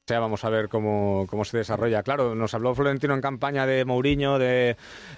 Ya vamos a ver cómo se desarrolla. Claro, nos habló Florentino en campaña de Mourinho, de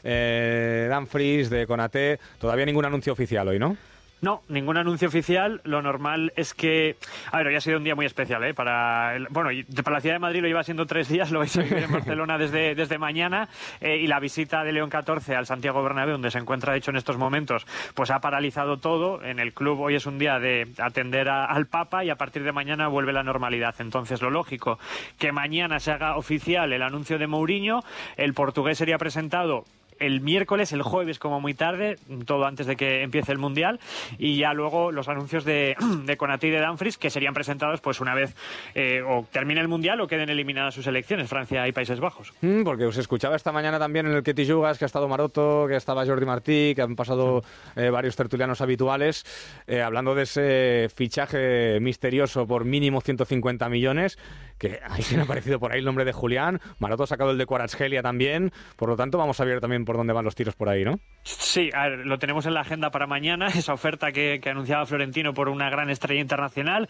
Dumfries, de Konaté. Todavía ningún anuncio oficial hoy, ¿no? No, ningún anuncio oficial. Lo normal es que... A ver, hoy ha sido un día muy especial, ¿eh? Para la ciudad de Madrid lo lleva siendo 3 días, lo vais a vivir en Barcelona desde mañana, y la visita de León XIV al Santiago Bernabéu, donde se encuentra, de hecho, en estos momentos, pues ha paralizado todo. En el club hoy es un día de atender al Papa y a partir de mañana vuelve la normalidad. Entonces, lo lógico, que mañana se haga oficial el anuncio de Mourinho. El portugués sería presentado el miércoles, el jueves como muy tarde, todo antes de que empiece el Mundial, y ya luego los anuncios de Konaté y de Dumfries, que serían presentados pues una vez o termine el Mundial o queden eliminadas sus selecciones, Francia y Países Bajos. Porque os escuchaba esta mañana también en el Que t'hi jugues, que ha estado Maroto, que estaba Jordi Martí, que han pasado varios tertulianos habituales, hablando de ese fichaje misterioso por mínimo 150 millones, que ahí se me ha aparecido por ahí el nombre de Julián. Maroto ha sacado el de Kvaratskhelia también, por lo tanto vamos a ver también por dónde van los tiros por ahí, ¿no? Sí, a ver, lo tenemos en la agenda para mañana, esa oferta que anunciaba Florentino por una gran estrella internacional,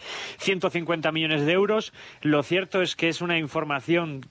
150 millones de euros. Lo cierto es que es una información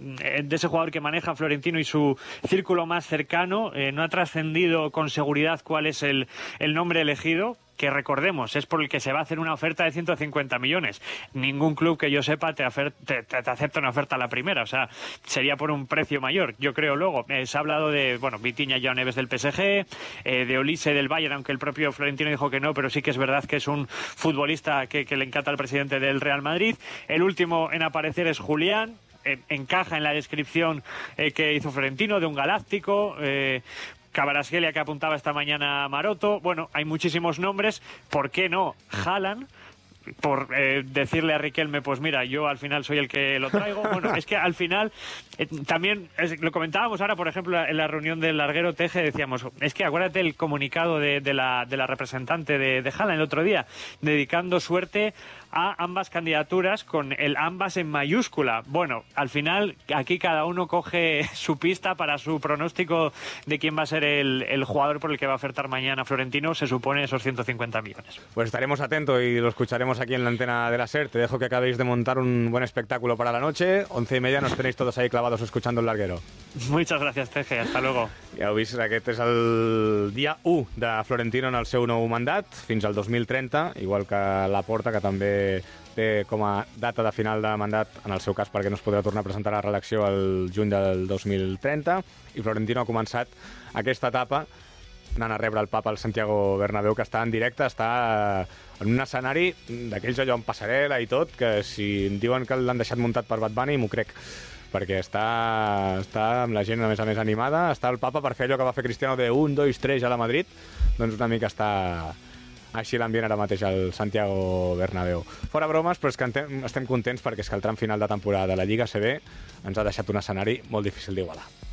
de ese jugador que maneja Florentino y su círculo más cercano. No ha trascendido con seguridad cuál es el nombre elegido, que recordemos, es por el que se va a hacer una oferta de 150 millones. Ningún club que yo sepa te acepta una oferta a la primera, o sea, sería por un precio mayor, yo creo. Luego, se ha hablado de, Vitinha y Joao Neves del PSG, de Olise del Bayern, aunque el propio Florentino dijo que no, pero sí que es verdad que es un futbolista que le encanta al presidente del Real Madrid. El último en aparecer es Julián, encaja en la descripción que hizo Florentino, de un galáctico. Kvaratskhelia, que apuntaba esta mañana Maroto. Bueno, hay muchísimos nombres. ¿Por qué no Haaland? Por decirle a Riquelme, pues mira, yo al final soy el que lo traigo. Bueno, es que al final también lo comentábamos ahora, por ejemplo, en la reunión del larguero Teje, decíamos, es que acuérdate el comunicado de la representante de Haaland el otro día, dedicando suerte a ambas candidaturas con el ambas en mayúscula. Bueno, al final aquí cada uno coge su pista para su pronóstico de quién va a ser el jugador por el que va a ofertar mañana Florentino, se supone esos 150 millones. Pues estaremos atentos y lo escucharemos aquí en la antena de la SER. Te dejo que acabéis de montar un buen espectáculo para la noche. 11:30 nos tenéis todos ahí clavados escuchando el larguero. Muchas gracias, Teje. Hasta luego. Ja heu vist, aquest és el dia 1 de Florentino en el seu nou mandat, fins al 2030, igual que Laporta, que també té com a data de final de mandat, en el seu cas perquè no es podrà tornar a presentar a la reelecció el juny del 2030, i Florentino ha començat aquesta etapa anant a rebre el Papa al Santiago Bernabéu, que està en directe, està en un escenari d'aquells allò amb passarel·la i tot, que si em diuen que l'han deixat muntat per Bad Bunny m'ho crec, perquè està amb la gent a més animada. Està el Papa per fer allò que va fer Cristiano de 1, 2, 3 a la Madrid, doncs una mica està així l'ambient ara mateix al Santiago Bernabéu. Fora bromes, però és que estem contents perquè és que el tram final de temporada de la Lliga CB ens ha deixat un escenari molt difícil d'igualar.